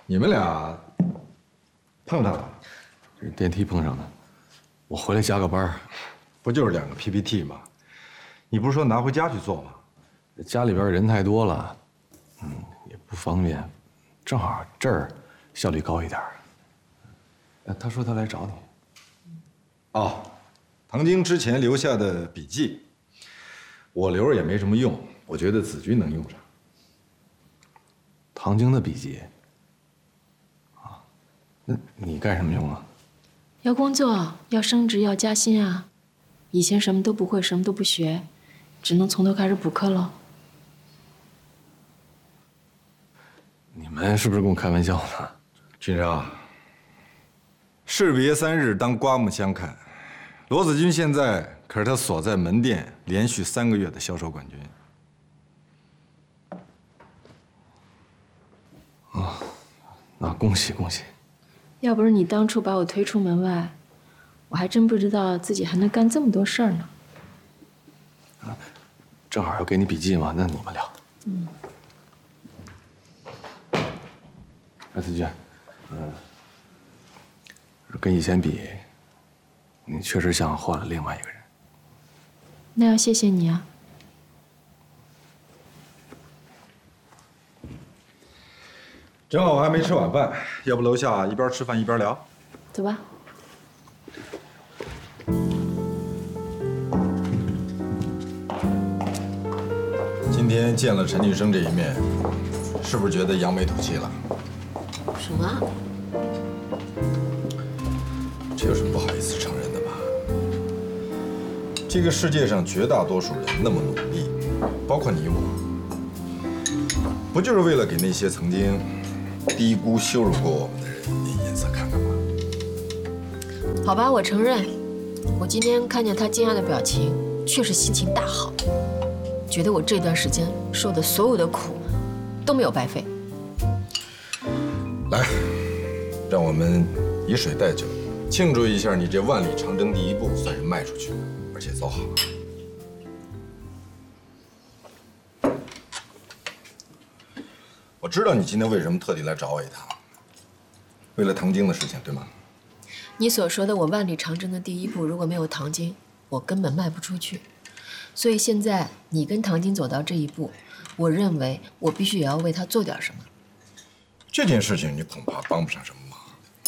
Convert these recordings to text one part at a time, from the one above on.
你们俩碰上了？ 这是电梯碰上的。我回来加个班， 不就是2个 PPT 吗？你不是说拿回家去做吗？ 家里边人太多了，也不方便，正好这儿效率高一点。他说他来找你。 哦，唐晶之前留下的笔记，我留着也没什么用，我觉得子君能用上。 唐晶的笔记。啊，那你干什么用啊？ 要工作，要升职，要加薪啊！以前什么都不会，什么都不学，只能从头开始补课喽。 你们是不是跟我开玩笑呢？ 君生，士别3日，当刮目相看。罗子君现在可是他所在门店连续3个月的销售冠军。 那恭喜恭喜！ 要不是你当初把我推出门外，我还真不知道自己还能干这么多事儿呢。 正好要给你笔记嘛，那你们聊。子君，跟以前比，你确实像换了另外一个人。 那要谢谢你啊。 正好我还没吃晚饭，要不楼下一边吃饭一边聊？ 走吧。 今天见了陈俊生这一面，是不是觉得扬眉吐气了？ 什么？ 这有什么不好意思承认的吗？这个世界上绝大多数人那么努力，包括你我，不就是为了给那些曾经低估、羞辱过我们的人点颜色看看吗？ 好吧，我承认，我今天看见他惊讶的表情，确实心情大好，觉得我这段时间受的所有的苦都没有白费。 来，让我们以水代酒，庆祝一下你这万里长征第一步算是迈出去了，而且走好了。我知道你今天为什么特地来找我一趟，为了唐晶的事情，对吗？ 你所说的我万里长征的第一步，如果没有唐晶，我根本迈不出去。所以现在你跟唐晶走到这一步，我认为我必须也要为他做点什么。 这件事情你恐怕帮不上什么忙。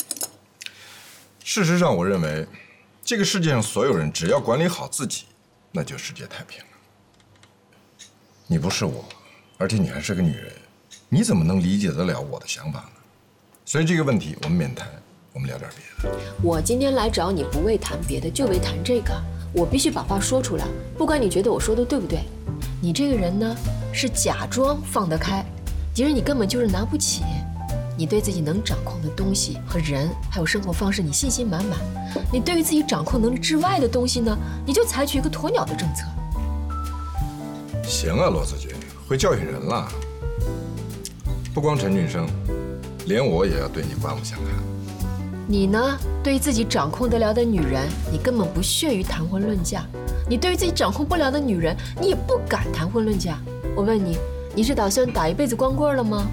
事实上，我认为，这个世界上所有人只要管理好自己，那就世界太平了。你不是我，而且你还是个女人，你怎么能理解得了我的想法呢？所以这个问题我们免谈，我们聊点别的。 我今天来找你，不为谈别的，就为谈这个。我必须把话说出来，不管你觉得我说的对不对。你这个人呢，是假装放得开，其实你根本就是拿不起。你对自己能掌控的东西和人，还有生活方式，你信心满满。你对于自己掌控能力之外的东西呢，你就采取一个鸵鸟的政策。 行啊，罗子君，会教训人了。不光陈俊生，连我也要对你刮目相看。 你呢，对于自己掌控得了的女人，你根本不屑于谈婚论嫁；你对于自己掌控不了的女人，你也不敢谈婚论嫁。我问你，你是打算打一辈子光棍了吗？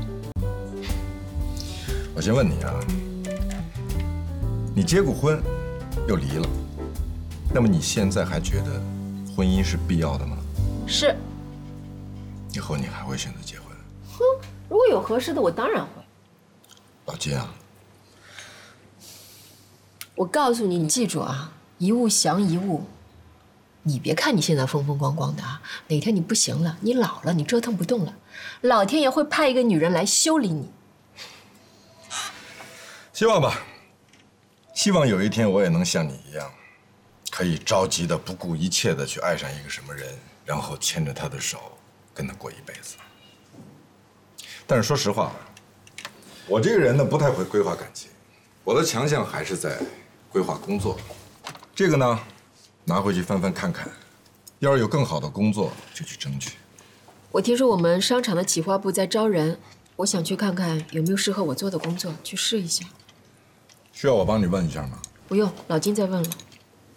我先问你啊，你结过婚，又离了，那么你现在还觉得婚姻是必要的吗？ 是。 以后你还会选择结婚？ 哼，如果有合适的，我当然会。 老金啊， 我告诉你，你记住啊，一物降一物。你别看你现在风风光光的啊，哪天你不行了，你老了，你折腾不动了，老天爷会派一个女人来修理你。 希望吧，希望有一天我也能像你一样，可以着急的不顾一切的去爱上一个什么人，然后牵着他的手，跟他过一辈子。但是说实话，我这个人呢不太会规划感情，我的强项还是在规划工作。这个呢，拿回去翻翻看看，要是有更好的工作，就去争取。 我听说我们商场的企划部在招人，我想去看看有没有适合我做的工作，去试一下。 需要我帮你问一下吗？ 不用，老金在问了。